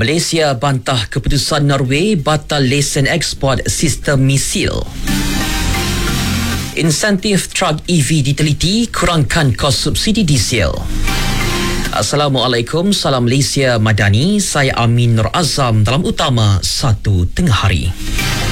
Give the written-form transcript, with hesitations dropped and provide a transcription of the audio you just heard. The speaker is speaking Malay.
Malaysia bantah keputusan Norway batal lesen ekspor sistem misil. Insentif truck EV diteliti, kurangkan kos subsidi diesel. Assalamualaikum, salam Malaysia Madani. Saya Amin Nur Azam dalam utama 1 tengah hari.